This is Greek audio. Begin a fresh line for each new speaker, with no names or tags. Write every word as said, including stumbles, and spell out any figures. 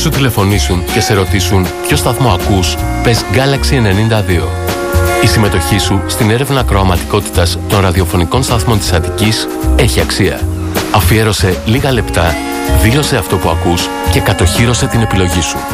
σου τηλεφωνήσουν και σε ρωτήσουν ποιο σταθμό ακούς, πες Galaxy ενενήντα δύο. Η συμμετοχή σου στην έρευνα ακροαματικότητας των ραδιοφωνικών σταθμών της Αττικής έχει αξία. Αφιέρωσε λίγα λεπτά, δήλωσε αυτό που ακούς και κατοχύρωσε την επιλογή σου.